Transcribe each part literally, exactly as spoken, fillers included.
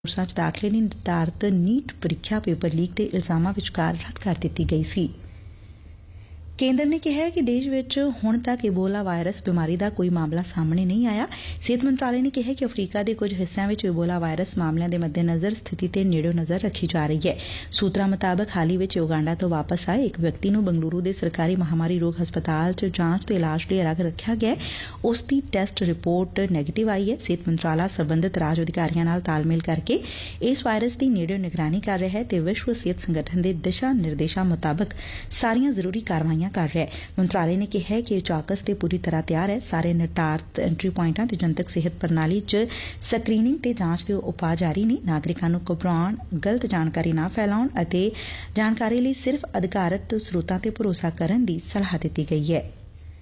ਕੋਰਸਾਂ 'ਚ ਦਾਖਲੇ ਲਈ ਨਿਰਧਾਰਤ ਨੀਟ ਪ੍ਰੀਖਿਆ ਪੇਪਰ ਲੀਕ ਦੇ ਇਲਜ਼ਾਮਾਂ ਵਿਚਕਾਰ ਰੱਦ ਕਰ ਦਿੱਤੀ ਗਈ ਸੀ। ਕੇਂਦਰ ਨੇ ਕਿਹੈ ਕਿ ਦੇਸ਼ ਵਿਚ ਹੁਣ ਤੱਕ ਇਬੋਲਾ ਵਾਇਰਸ ਬਿਮਾਰੀ ਦਾ ਕੋਈ ਮਾਮਲਾ ਸਾਹਮਣੇ ਨਹੀਂ ਆਇਆ। ਸਿਹਤ ਮੰਤਰਾਲੇ ਨੇ ਕਿਹੈ ਕਿ ਅਫਰੀਕਾ ਦੇ ਕੁਝ ਹਿੱਸਿਆਂ ਵਿਚ ਇਬੋਲਾ ਵਾਇਰਸ ਮਾਮਲਿਆਂ ਦੇ ਮੱਦੇਨਜ਼ਰ ਸਥਿਤੀ ਤੇ ਨੇੜਿਓਂ ਨਜ਼ਰ ਰੱਖੀ ਜਾ ਰਹੀ ਐ। ਸੂਤਰਾਂ ਮੁਤਾਬਕ ਹਾਲ ਹੀ ਵਿਚ ਯੁਗਾਂਡਾ ਤੋਂ ਵਾਪਸ ਆਏ ਇਕ ਵਿਅਕਤੀ ਨੂੰ ਬੰਗਲੁਰੂ ਦੇ ਸਰਕਾਰੀ ਮਹਾਮਾਰੀ ਰੋਗ ਹਸਪਤਾਲ 'ਚ ਜਾਂਚ ਤੇ ਇਲਾਜ ਲਈ ਰੱਖਿਆ ਗਿਆ। ਉਸ ਦੀ ਟੈਸਟ ਰਿਪੋਰਟ ਨੈਗੇਟਿਵ ਆਈ ਐ। ਸਿਹਤ ਮੰਤਰਾਲਾ ਸਬੰਧਤ ਰਾਜ ਅਧਿਕਾਰੀਆਂ ਨਾਲ ਤਾਲਮੇਲ ਕਰਕੇ ਇਸ ਵਾਇਰਸ ਦੀ ਨੇੜਿਓਂ ਨਿਗਰਾਨੀ ਕਰ ਰਿਹਾ ਤੇ ਵਿਸ਼ਵ ਸਿਹਤ ਸੰਗਠਨ ਦੇ ਦਿਸ਼ਾ ਨਿਰਦੇਸ਼ਾਂ ਮੁਤਾਬਕ ਸਾਰੀਆਂ ਜ਼ਰੂਰੀ ਕਾਰਵਾਈਆਂ ਕਰ ਰਿਹਾ। ਮੰਤਰਾਲੇ ਨੇ ਕਿਹਾ ਕਿ ਇਹ ਚੌਕਸ ਤੇ ਪੂਰੀ ਤਰ੍ਹਾਂ ਤਿਆਰ ਹੈ। ਸਾਰੇ ਨਿਰਧਾਰਤ ਐਂਟਰੀ ਪੁਆਇੰਟਾਂ ਤੇ ਜਨਤਕ ਸਿਹਤ ਪ੍ਰਣਾਲੀ 'ਚ ਸਕਰੀਨਿੰਗ ਤੇ ਜਾਂਚ ਦੇ ਉਪਾਅ ਜਾਰੀ ਨੇ। ਨਾਗਰਿਕਾਂ ਨੂੰ ਘਬਰਾਉਣ, ਗਲਤ ਜਾਣਕਾਰੀ ਨਾ ਫੈਲਾਉਣ ਅਤੇ ਜਾਣਕਾਰੀ ਲਈ ਸਿਰਫ਼ ਅਧਿਕਾਰਤ ਸਰੋਤਾਂ ਤੇ ਭਰੋਸਾ ਕਰਨ ਦੀ ਸਲਾਹ ਦਿੱਤੀ ਗਈ ਹੈ।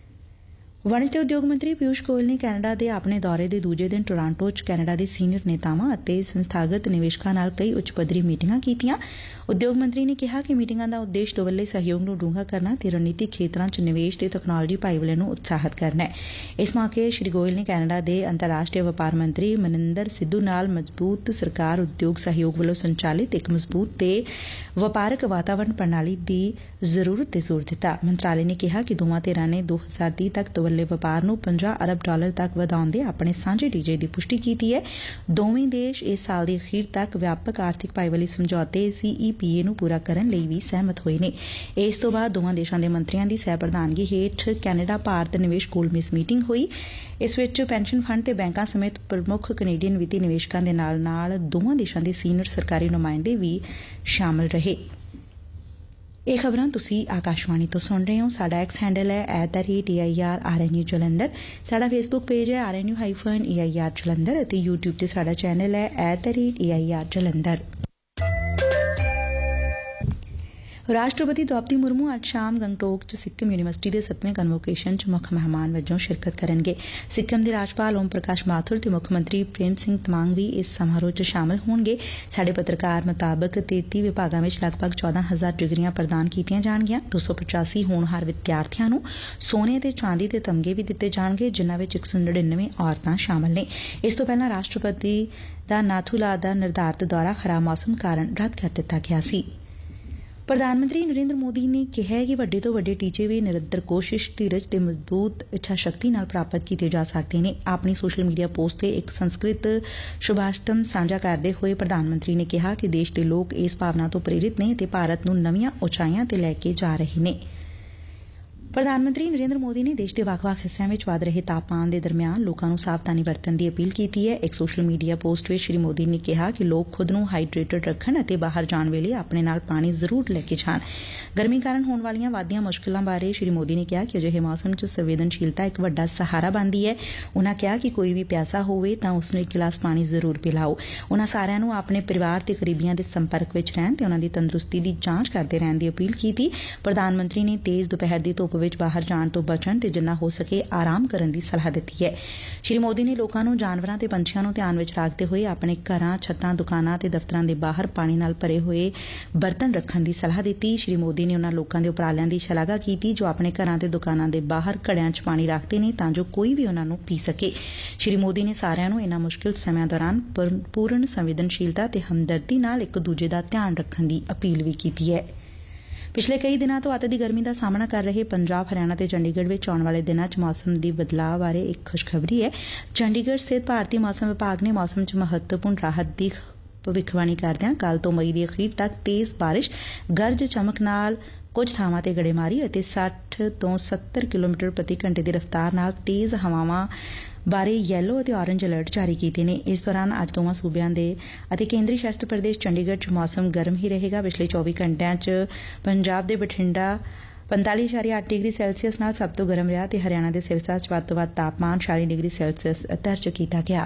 ਵਣਜ ਤੇ ਉਦਯੋਗ ਮੰਤਰੀ ਪਿਊਸ਼ ਗੋਇਲ ਨੇ ਕੈਨੇਡਾ ਦੇ ਆਪਣੇ ਦੌਰੇ ਦੇ ਦੂਜੇ ਦਿਨ ਟੋਰਾਂਟੋ 'ਚ ਕੈਨੇਡਾ ਦੇ ਸੀਨੀਅਰ ਨੇਤਾਵਾਂ ਅਤੇ ਸੰਸਥਾਗਤ ਨਿਵੇਸ਼ਕਾਂ ਨਾਲ ਕਈ ਉੱਚ ਪੱਧਰੀ ਮੀਟਿੰਗਾਂ ਕੀਤੀਆਂ। ਉਦਯੋਗ ਮੰਤਰੀ ਨੇ ਕਿਹਾ ਕਿ ਮੀਟਿੰਗਾਂ ਦਾ ਉਦੇਸ਼ ਦੋਵੱਲੇ ਸਹਿਯੋਗ ਨੂੰ ਡੂੰਘਾ ਕਰਨਾ ਤੇ ਰਣਨੀਤਿਕ ਖੇਤਰਾਂ 'ਚ ਨਿਵੇਸ਼ ਤੇ ਤਕਨਾਲੋਜੀ ਭਾਈਵਾਲੀ ਨੂੰ ਉਤਸ਼ਾਹਿਤ ਕਰਨਾ ਹੈ। ਇਸ ਮੌਕੇ ਸ੍ਰੀ ਗੋਇਲ ਨੇ ਕੈਨੇਡਾ ਦੇ ਅੰਤਰਰਾਸ਼ਟਰੀ ਵਪਾਰ ਮੰਤਰੀ ਮਨਿੰਦਰ ਸਿੱਧੂ ਨਾਲ ਮਜ਼ਬੂਤ ਸਰਕਾਰ ਉਦਯੋਗ ਸਹਿਯੋਗ ਵੱਲੋਂ ਸੰਚਾਲਿਤ ਇੱਕ ਮਜ਼ਬੂਤ ਤੇ ਵਪਾਰਕ ਵਾਤਾਵਰਣ ਪ੍ਰਣਾਲੀ ਦੀ ਜ਼ਰੂਰਤ ਤੇ ਜ਼ੋਰ ਦਿੱਤਾ। ਮੰਤਰਾਲੇ ਨੇ ਕਿਹਾ ਕਿ ਦੋਵਾਂ ਧਿਰਾਂ ਨੇ ਦੋ ਹਜ਼ਾਰ ਤੀਹ ਤੱਕ ਦੋਵੱਲੇ ਵਪਾਰ ਨੂੰ ਪੰਜਾਹ ਅਰਬ ਡਾਲਰ ਤੱਕ ਵਧਾਉਣ ਦੇ ਆਪਣੇ ਸਾਂਝੇ ਟੀਚੇ ਦੀ ਪੁਸ਼ਟੀ ਕੀਤੀ ਹੈ। ਦੋਵੇਂ ਦੇਸ਼ ਇਸ ਸਾਲ ਦੇ ਅਖੀਰ ਤੱਕ ਵਿਆਪਕ ਆਰਥਿਕ ਭਾਈਵਾਲੀ ਸਮਝੌਤੇ ਸੀ ਈ ਪੀ ਏ ਨੂੰ ਪੂਰਾ ਕਰਨ ਲਈ ਵੀ ਸਹਿਮਤ ਹੋਏ ਨੇ। ਇਸ ਤੋਂ ਬਾਅਦ ਦੋਵਾਂ ਦੇਸ਼ਾਂ ਦੇ ਮੰਤਰੀਆਂ ਦੀ ਸਹਿ ਪ੍ਰਧਾਨਗੀ ਹੇਠ ਕੈਨੇਡਾ ਭਾਰਤ ਨਿਵੇਸ਼ ਗੋਲਮੇਜ਼ ਮੀਟਿੰਗ ਹੋਈ। ਇਸ ਵਿੱਚ ਪੈਨਸ਼ਨ ਫੰਡ ਤੇ ਬੈਂਕਾਂ ਸਮੇਤ ਪ੍ਰਮੁੱਖ ਕੈਨੇਡੀਅਨ ਵਿੱਤੀ ਨਿਵੇਸ਼ਕਾਂ ਦੇ ਨਾਲ ਨਾਲ ਦੋਵਾਂ ਦੇਸ਼ਾਂ ਦੇ ਸੀਨੀਅਰ ਸਰਕਾਰੀ ਨੁਮਾਇੰਦੇ ਵੀ ਸ਼ਾਮਲ ਰਹੇ। ਇਹ ਖਬਰਾਂ ਤੁਸੀਂ ਆਕਾਸ਼ਵਾਣੀ ਤੋਂ ਸੁਣ ਰਹੇ ਹੋ। ਸਾਡਾ ਐਕਸ ਹੈਂਡਲ ਹੈ at the rate A I R R N U Jalandhar. ਸਾਡਾ ਫੇਸਬੁੱਕ ਪੇਜ ਹੈ R N U hyphen A I R Jalandhar ਅਤੇ ਯੂਟਿਊਬ ਤੇ ਸਾਡਾ ਚੈਨਲ ਹੈ at the rate A I R Jalandhar. ਰਾਸ਼ਟਰਪਤੀ ਦ੍ਰੌਪਦੀ ਮੁਰਮੂ ਅੱਜ ਸ਼ਾਮ ਗੰਗਟੋਕ 'ਚ ਸਿੱਕਮ ਯੂਨੀਵਰਸਿਟੀ ਦੇ ਸੱਤਵੇਂ ਕਨਵੋਕੇਸ਼ਨ 'ਚ ਮੁੱਖ ਮਹਿਮਾਨ ਵਜੋਂ ਸ਼ਿਰਕਤ ਕਰਨਗੇ। ਸਿੱਕਮ ਦੇ ਰਾਜਪਾਲ ਓਮ ਪ੍ਰਕਾਸ਼ ਮਾਥੁਰ ਤੇ ਮੁੱਖ ਮੰਤਰੀ ਪ੍ਰੇਮ ਸਿੰਘ ਤਮਾਂਗ ਵੀ ਇਸ ਸਮਾਰੋਹ 'ਚ ਸ਼ਾਮਲ ਹੋਣਗੇ। ਸਾਡੇ ਪੱਤਰਕਾਰ ਮੁਤਾਬਕ ਤੇਤੀ ਵਿਭਾਗਾਂ ਵਿੱਚ ਲਗਭਗ ਚੌਦਾਂ ਹਜ਼ਾਰ ਡਿਗਰੀਆਂ ਪ੍ਰਦਾਨ ਕੀਤੀਆਂ ਜਾਣਗੀਆਂ। ਦੋ ਸੌ ਪਚਾਸੀ ਹੋਣਹਾਰ ਵਿਦਿਆਰਥੀਆਂ ਨੂੰ ਸੋਨੇ ਤੇ ਚਾਂਦੀ ਦੇ ਤਮਗੇ ਵੀ ਦਿੱਤੇ ਜਾਣਗੇ, ਜਿਨ੍ਹਾਂ ਵਿੱਚ ਇੱਕ ਸੌ ਨੜਿਨਵੇਂ ਔਰਤਾਂ ਸ਼ਾਮਲ ਨੇ। ਇਸ ਤੋਂ ਪਹਿਲਾਂ ਰਾਸ਼ਟਰਪਤੀ ਦਾ ਨਾਥੂਲਾ ਦਾ ਨਿਰਧਾਰਤ ਦੌਰਾ ਖਰਾਬ ਮੌਸਮ ਕਾਰਨ ਰੱਦ ਕਰ ਦਿੱਤਾ ਗਿਆ ਸੀ। ਪ੍ਰਧਾਨ ਮੰਤਰੀ ਨਰਿੰਦਰ ਮੋਦੀ ਨੇ ਕਿਹਾ ਕਿ ਵੱਡੇ ਤੋਂ ਵੱਡੇ ਟੀਚੇ ਵੀ ਨਿਰੰਤਰ ਕੋਸ਼ਿਸ਼, ਧੀਰਜ ਤੇ ਮਜ਼ਬੂਤ ਇੱਛਾ ਸ਼ਕਤੀ ਨਾਲ ਪ੍ਰਾਪਤ ਕੀਤੇ ਜਾ ਸਕਦੇ ਨੇ। ਆਪਣੀ ਸੋਸ਼ਲ ਮੀਡੀਆ ਪੋਸਟ ਤੇ ਇੱਕ ਸੰਸਕ੍ਰਿਤ ਸ਼ੁਭਾਸ਼ਟਮ ਸਾਂਝਾ ਕਰਦੇ ਹੋਏ ਪ੍ਰਧਾਨ ਮੰਤਰੀ ਨੇ ਕਿਹਾ ਕਿ ਦੇਸ਼ ਦੇ ਲੋਕ ਇਸ ਭਾਵਨਾ ਤੋਂ ਪ੍ਰੇਰਿਤ ਨੇ ਤੇ ਭਾਰਤ ਨੂੰ ਨਵੀਆਂ ਉਚਾਈਆਂ ਤੇ ਲੈ ਕੇ ਜਾ ਰਹੇ ਨੇ। ਪ੍ਰਧਾਨ ਮੰਤਰੀ ਨਰਿੰਦਰ ਮੋਦੀ ਨੇ ਦੇਸ਼ ਦੇ ਵੱਖ-ਵੱਖ ਹਿੱਸਿਆਂ ਵਿੱਚ ਵਧ ਰਹੇ ਤਾਪਮਾਨ ਦੇ ਦਰਮਿਆਨ ਲੋਕਾਂ ਨੂੰ ਸਾਵਧਾਨੀ ਵਰਤਣ ਦੀ ਅਪੀਲ ਕੀਤੀ ਹੈ। ਇੱਕ ਸੋਸ਼ਲ ਮੀਡੀਆ ਪੋਸਟ ਵਿੱਚ ਸ੍ਰੀ ਮੋਦੀ ਨੇ ਕਿਹਾ ਕਿ ਲੋਕ ਖੁਦ ਨੂੰ ਹਾਈਡਰੇਟਡ ਰੱਖਣ ਅਤੇ ਬਾਹਰ ਜਾਣ ਵੇਲੇ ਆਪਣੇ ਨਾਲ ਪਾਣੀ ਜ਼ਰੂਰ ਲੈ ਕੇ ਜਾਣ। ਗਰਮੀ ਕਾਰਨ ਹੋਣ ਵਾਲੀਆਂ ਵੱਧਦੀਆਂ ਮੁਸ਼ਕਿਲਾਂ ਬਾਰੇ ਸ੍ਰੀ ਮੋਦੀ ਨੇ ਕਿਹਾ ਕਿ ਅਜਿਹੇ ਮੌਸਮ 'ਚ ਸੰਵੇਦਨਸ਼ੀਲਤਾ ਇੱਕ ਵੱਡਾ ਸਹਾਰਾ ਬਣਦੀ ਹੈ। ਉਨ੍ਹਾਂ ਕਿਹਾ ਕਿ ਕੋਈ ਵੀ ਪਿਆਸਾ ਹੋਵੇ ਤਾਂ ਉਸ ਨੂੰ ਇੱਕ ਗਿਲਾਸ ਪਾਣੀ ਜ਼ਰੂਰ ਪਿਲਾਓ। ਉਨ੍ਹਾਂ ਸਾਰਿਆਂ ਨੂੰ ਆਪਣੇ ਪਰਿਵਾਰ ਤੇ ਕਰੀਬੀਆਂ ਦੇ ਸੰਪਰਕ ਵਿੱਚ ਰਹਿਣ ਤੇ ਉਨ੍ਹਾਂ ਦੀ ਤੰਦਰੁਸਤੀ ਦੀ ਜਾਂਚ ਕਰਦੇ ਰਹਿਣ ਦੀ ਅਪੀਲ ਕੀਤੀ। ਪ੍ਰਧਾਨ ਮੰਤਰੀ ਨੇ ਤੇਜ਼ ਦੁਪਹਿਰ ਦੀ ਧੁੱਪ ਵਿੱਚ ਬਾਹਰ ਜਾਣ ਤੋਂ ਬਚਣ ਤੇ ਜਿੰਨਾ ਹੋ ਸਕੇ ਆਰਾਮ ਕਰਨ ਦੀ ਸਲਾਹ ਦਿੱਤੀ ਹੈ। ਸ੍ਰੀ ਮੋਦੀ ਨੇ ਲੋਕਾਂ ਨੂੰ ਜਾਨਵਰਾਂ ਤੇ ਪੰਛੀਆਂ ਨੂੰ ਧਿਆਨ ਵਿੱਚ ਰੱਖਦੇ ਹੋਏ ਆਪਣੇ ਘਰਾਂ, ਛੱਤਾਂ, ਦੁਕਾਨਾਂ ਤੇ ਦਫ਼ਤਰਾਂ ਦੇ ਬਾਹਰ ਪਾਣੀ ਨਾਲ ਭਰੇ ਹੋਏ ਬਰਤਨ ਰੱਖਣ ਦੀ ਸਲਾਹ ਦਿੱਤੀ। ਸ੍ਰੀ ਮੋਦੀ ਨੇ ਉਨ੍ਹਾਂ ਲੋਕਾਂ ਦੇ ਉਪਰਾਲਿਆਂ ਦੀ ਸ਼ਲਾਘਾ ਕੀਤੀ ਜੋ ਆਪਣੇ ਘਰਾਂ ਤੇ ਦੁਕਾਨਾਂ ਦੇ ਬਾਹਰ ਘੜਿਆਂ 'ਚ ਪਾਣੀ ਰੱਖਦੇ ਨੇ ਤਾਂ ਜੋ ਕੋਈ ਵੀ ਉਨ੍ਹਾਂ ਨੂੰ ਪੀ ਸਕੇ। ਸ੍ਰੀ ਮੋਦੀ ਨੇ ਸਾਰਿਆਂ ਨੂੰ ਇਨ੍ਹਾਂ ਮੁਸ਼ਕਿਲ ਸਮਿਆਂ ਦੌਰਾਨ ਪੂਰਨ ਸੰਵੇਦਨਸ਼ੀਲਤਾ ਤੇ ਹਮਦਰਦੀ ਨਾਲ ਇੱਕ ਦੂਜੇ ਦਾ ਧਿਆਨ ਰੱਖਣ ਦੀ ਅਪੀਲ ਵੀ ਕੀਤੀ ਹੈ। ਪਿਛਲੇ ਕਈ ਦਿਨਾਂ ਤੋਂ ਅੱਤ ਦੀ ਗਰਮੀ ਦਾ ਸਾਹਮਣਾ ਕਰ ਰਹੇ ਪੰਜਾਬ, ਹਰਿਆਣਾ ਤੇ ਚੰਡੀਗੜ੍ਹ ਵਿੱਚ ਆਉਣ ਵਾਲੇ ਦਿਨਾਂ 'ਚ ਮੌਸਮ ਦੀ ਬਦਲਾਅ ਬਾਰੇ ਇੱਕ ਖੁਸ਼ਖਬਰੀ ਹੈ। ਚੰਡੀਗੜ੍ਹ ਸਥਿਤ ਭਾਰਤੀ ਮੌਸਮ ਵਿਭਾਗ ਨੇ ਮੌਸਮ 'ਚ ਮਹੱਤਵਪੂਰਨ ਰਾਹਤ ਦੀ ਭਵਿੱਖਬਾਣੀ ਕਰਦਿਆਂ ਕੱਲ੍ਹ ਤੋਂ ਮਈ ਦੇ ਅਖੀਰ ਤੱਕ ਤੇਜ਼ ਬਾਰਿਸ਼, ਗਰਜ ਚਮਕ ਨਾਲ ਕੁਝ ਥਾਵਾਂ ਤੇ ਗੜੇਮਾਰੀ ਅਤੇ ਸੱਠ ਤੋਂ ਸੱਤਰ ਕਿਲੋਮੀਟਰ ਪ੍ਰਤੀ ਘੰਟੇ ਦੀ ਰਫ਼ਤਾਰ ਨਾਲ ਤੇਜ਼ ਹਵਾਵਾਂ ਬਾਰੇ ਯੈਲੋ ਅਤੇ ਔਰੇਂਜ ਅਲਰਟ ਜਾਰੀ ਕੀਤੇ ਨੇ। ਇਸ ਦੌਰਾਨ ਅੱਜ ਦੋਵਾਂ ਸੂਬਿਆਂ ਦੇ ਅਤੇ ਕੇਂਦਰੀ ਸ਼ਾਸਤ ਪ੍ਰਦੇਸ਼ ਚੰਡੀਗੜ੍ਹ 'ਚ ਮੌਸਮ ਗਰਮ ਹੀ ਰਹੇਗਾ। ਪਿਛਲੇ ਚੌਵੀ ਘੰਟਿਆਂ 'ਚ ਪੰਜਾਬ ਦੇ ਬਠਿੰਡਾ ਪੰਤਾਲੀ ਇਸ਼ਾਰੀਆ ਅੱਠ ਡਿਗਰੀ ਸੈਲਸੀਅਸ ਨਾਲ ਸਭ ਤੋਂ ਗਰਮ ਰਿਹਾ ਤੇ ਹਰਿਆਣਾ ਦੇ ਸਿਰਸਾ 'ਚ ਵੱਧ ਤੋਂ ਵੱਧ ਤਾਪਮਾਨ ਛਿਆਲੀ ਡਿਗਰੀ ਸੈਲਸੀਅਸ ਦਰਜ ਕੀਤਾ ਗਿਆ।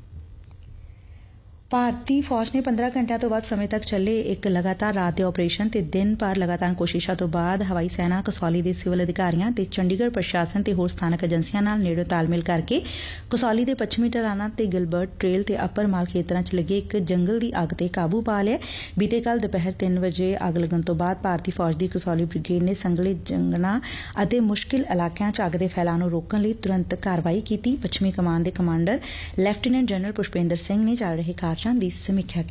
ਭਾਰਤੀ ਫੌਜ ਨੇ ਪੰਦਰਾਂ ਘੰਟਿਆਂ ਤੋਂ ਵੱਧ ਸਮੇਂ ਤੱਕ ਚੱਲੇ ਇੱਕ ਲਗਾਤਾਰ ਰਾਤ ਦੇ ਆਪਰੇਸ਼ਨ ਤੇ ਦਿਨ ਭਰ ਲਗਾਤਾਰ ਕੋਸ਼ਿਸ਼ਾਂ ਤੋਂ ਬਾਅਦ ਹਵਾਈ ਸੈਨਾ, ਕਸੌਲੀ ਦੇ ਸਿਵਲ ਅਧਿਕਾਰੀਆਂ ਤੇ ਚੰਡੀਗੜ੍ਹ ਪ੍ਰਸ਼ਾਸਨ ਤੇ ਹੋਰ ਸਥਾਨਕ ਏਜੰਸੀਆਂ ਨਾਲ ਨੇੜਿਓਂ ਤਾਲਮੇਲ ਕਰਕੇ ਕਸੌਲੀ ਦੇ ਪੱਛਮੀ ਢਲਾਨਾਂ ਤੇ ਗਿਲਬਰਟ ਟ੍ਰੇਲ ਤੇ ਅਪਰ ਮਾਲ ਖੇਤਰਾਂ 'ਚ ਲੱਗੇ ਇੱਕ ਜੰਗਲ ਦੀ ਅੱਗ ਤੇ ਕਾਬੂ ਪਾ ਲਿਆ। ਬੀਤੇ ਕੱਲ੍ਹ ਦੁਪਹਿਰ ਤਿੰਨ ਵਜੇ ਅੱਗ ਲੱਗਣ ਤੋਂ ਬਾਅਦ ਭਾਰਤੀ ਫੌਜ ਦੀ ਕਸੌਲੀ ਬ੍ਰਿਗੇਡ ਨੇ ਸੰਘਣੇ ਜੰਗਲਾਂ ਅਤੇ ਮੁਸ਼ਕਿਲ ਇਲਾਕਿਆਂ 'ਚ ਅੱਗ ਦੇ ਫੈਲਾਅ ਨੂੰ ਰੋਕਣ ਲਈ ਤੁਰੰਤ ਕਾਰਵਾਈ ਕੀਤੀ। ਪੱਛਮੀ ਕਮਾਨ ਦੇ commander lieutenant general Pushpinder Singh ਨੇ ਚੱਲ ਰਹੇ ਕਾਰਜ ਕਾਰਜਾਂ ਦੀ ਸਮੀਖਿਆ